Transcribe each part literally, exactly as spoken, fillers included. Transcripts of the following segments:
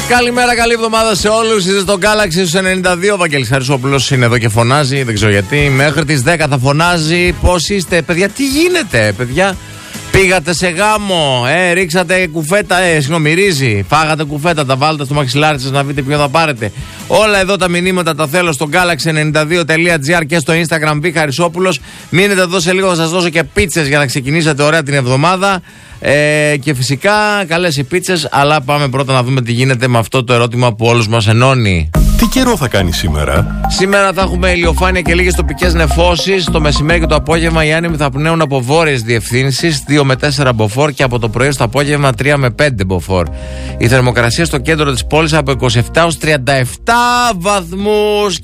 Καλημέρα, καλή εβδομάδα σε όλους. Είστε στο Galaxy στους ενενήντα δύο. Ο Βαγγέλης Χαρισόπουλος είναι εδώ και φωνάζει. Δεν ξέρω γιατί. Μέχρι τις δέκα θα φωνάζει. Πώς είστε, παιδιά, τι γίνεται, παιδιά. Πήγατε σε γάμο, ε, ρίξατε κουφέτα, ε, συγγνώμη, ρύζι. Φάγατε κουφέτα, τα βάλτε στο μαξιλάρι σας να δείτε ποιο θα πάρετε. Όλα εδώ τα μηνύματα τα θέλω στο galaxy ενενήντα δύο τελεία gr και στο Instagram Β Χαρισόπουλος. Μείνετε εδώ σε λίγο, θα σας δώσω και πίτσες για να ξεκινήσετε ωραία την εβδομάδα. Ε, και φυσικά καλές οι πίτσες, αλλά πάμε πρώτα να δούμε τι γίνεται με αυτό το ερώτημα που όλους μας ενώνει. Τι καιρό θα κάνει σήμερα? Σήμερα θα έχουμε ηλιοφάνεια και λίγες τοπικές νεφώσεις. Το μεσημέρι και το απόγευμα οι άνεμοι θα πνέουν από βόρειες διευθύνσεις, δύο με τέσσερα μποφόρ, και από το πρωί στο απόγευμα τρία με πέντε μποφόρ. Η θερμοκρασία στο κέντρο της πόλης από είκοσι επτά έως τριάντα επτά βαθμούς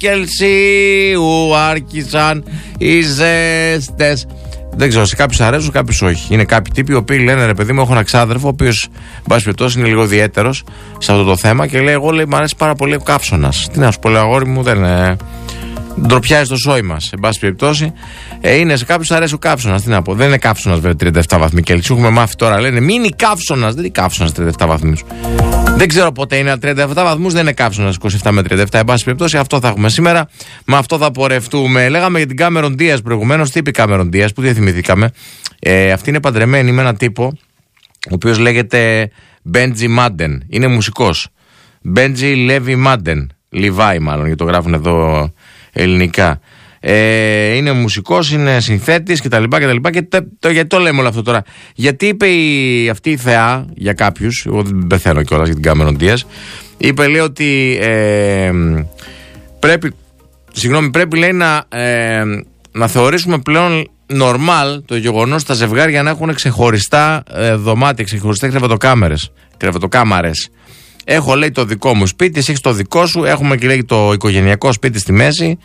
Κελσίου άρχισαν οι ζέστες. Δεν ξέρω, σε κάποιους αρέσουν, κάποιους όχι. Είναι κάποιοι τύποι οι οποίοι λένε, ρε παιδί μου, έχω ένα ξάδερφο, ο οποίος, εν πάση περιπτώσει, είναι λίγο ιδιαίτερος σε αυτό το θέμα και λέει: εγώ, λέει, μου αρέσει πάρα πολύ ο καύσωνας. Τι να σου πω, λέει, αγόρι μου, δεν είναι. Ντροπιάζει το σόι μας, εν πάση περιπτώσει. Ε, είναι σε κάποιους αρέσει ο καύσωνας. Τι να πω, δεν είναι καύσωνας βέβαια τριάντα επτά βαθμοί Κελσίου. Έχουμε μάθει τώρα, λένε μίνι καύσωνας. Δεν είναι καύσωνας τριάντα επτά βαθμούς. Δεν ξέρω πότε είναι, τριάντα επτά βαθμούς δεν είναι καύσωνας, είκοσι επτά με τριάντα επτά. Εν πάση περιπτώσει, αυτό θα έχουμε σήμερα. Με αυτό θα πορευτούμε. Λέγαμε για την Cameron Diaz προηγουμένως. Τι είπε η Cameron Diaz, που δεν θυμηθήκαμε. Ε, αυτή είναι παντρεμένη με έναν τύπο, ο οποίος λέγεται Benji Madden. Είναι μουσικός. Benji Levi Madden. Levi, μάλλον, γιατί το γράφουν εδώ ελληνικά. Ε, είναι μουσικός, είναι συνθέτης κτλ. Και, και το, το, γιατί το λέμε όλο αυτό τώρα? Γιατί είπε η, αυτή η θεά για κάποιους, εγώ δεν πεθαίνω κιόλας για την Cameron Diaz, είπε, λέει, ότι ε, πρέπει, συγγνώμη, πρέπει, λέει, να, ε, να θεωρήσουμε πλέον normal το γεγονός τα ζευγάρια να έχουν ξεχωριστά ε, δωμάτια, ξεχωριστά κρεβατοκάμερες, κρεβατοκάμαρες. Έχω, λέει, το δικό μου σπίτι, εσύ έχεις το δικό σου, έχουμε και, λέει, το οικογενειακό σπίτι στη μέση.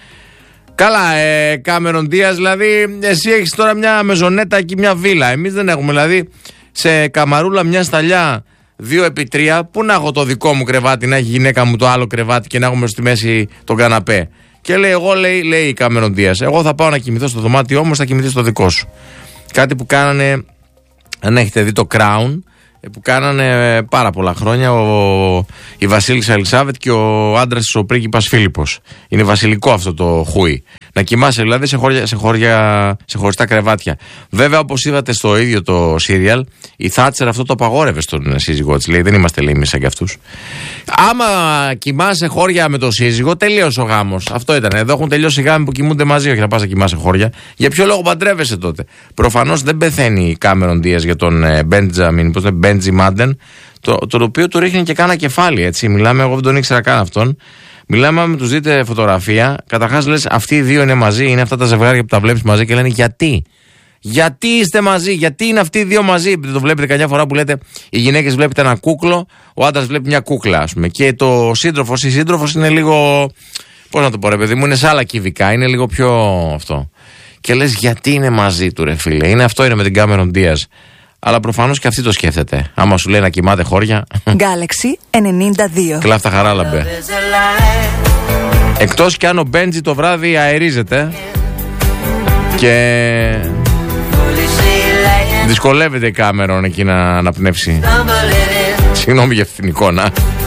Καλά, ε, Cameron Diaz, δηλαδή, εσύ έχεις τώρα μια μεζονέτα εκεί, μια βίλα. Εμείς δεν έχουμε, δηλαδή, σε καμαρούλα μια σταλιά δύο επί τρία, πού να έχω το δικό μου κρεβάτι, να έχει η γυναίκα μου το άλλο κρεβάτι και να έχουμε στη μέση τον καναπέ. Και λέει, εγώ, λέει, λέει η Cameron Diaz, εγώ θα πάω να κοιμηθώ στο δωμάτιό μου, θα κοιμηθείς στο δικό σου. Κάτι που κάνανε, αν έχετε δει το Crown, που κάνανε πάρα πολλά χρόνια ο, η Βασίλισσα Ελισάβετ και ο άντρας της ο πρίγκιπας Φίλιππος. Είναι βασιλικό αυτό το χούι. Να κοιμάσαι δηλαδή σε, χώρια, σε, χώρια, σε χωριστά κρεβάτια. Βέβαια, όπως είδατε στο ίδιο το σύριαλ, η Θάτσερ αυτό το απαγόρευε στον σύζυγό της. Λέει, δεν είμαστε, λέει, εμείς σαν κι αυτούς. Άμα κοιμάσαι χώρια με τον σύζυγο, τελείωσε ο γάμος. Αυτό ήταν. Εδώ έχουν τελειώσει οι γάμοι που κοιμούνται μαζί, όχι να πας να κοιμάσαι χώρια. Για ποιο λόγο παντρεύεσαι τότε? Προφανώς δεν πεθαίνει η Cameron Diaz για τον Benjamin, πώς είναι, Benji Madden, το, το οποίο του ρίχνει και κάνα κεφάλι, έτσι. Μιλάμε, εγώ δεν τον ήξερα καν αυτόν. Μιλάμε, με τους δείτε φωτογραφία. Καταρχάς λες, αυτοί οι δύο είναι μαζί, είναι αυτά τα ζευγάρια που τα βλέπεις μαζί και λένε γιατί. Γιατί είστε μαζί, γιατί είναι αυτοί οι δύο μαζί? Δεν το βλέπετε καμιά φορά που λέτε, οι γυναίκες βλέπετε ένα κούκλο, ο άντρας βλέπει μια κούκλα, ας πούμε. Και το σύντροφος ή σύντροφος είναι λίγο, πώς να το πω, ρε παιδί μου, είναι σε άλλα κυβικά, είναι λίγο πιο αυτό. Και λες, γιατί είναι μαζί του, ρε φίλε? Είναι αυτό, είναι με την Cameron Diaz. Αλλά προφανώς και αυτή το σκέφτεται. Άμα σου λέει να κοιμάται χώρια. Galaxy ενενήντα δύο. Κλάφτα χαράλαμπε. Εκτός κι αν ο Μπέντζι το βράδυ αερίζεται και δυσκολεύεται η Κάμερον εκεί να αναπνεύσει. Συγγνώμη για αυτή την εικόνα.